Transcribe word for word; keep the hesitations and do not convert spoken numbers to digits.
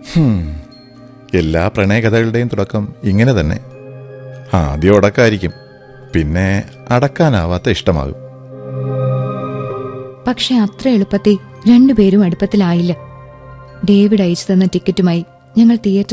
എല്ലാ പ്രണയകഥകളുടെയും തുടക്കം ഇങ്ങനെ തന്നെ. ആദ്യം ഉടക്കായിരിക്കും, പിന്നെ അടക്കാനാവാത്ത ഇഷ്ടമാകും. പക്ഷെ അത്ര എളുപ്പത്തിൽ രണ്ടുപേരും അടുപ്പത്തിലായില്ല. ഡേവിഡ് അയച്ചു തന്ന ടിക്കറ്റുമായി ഞങ്ങൾ തിയേറ്റർ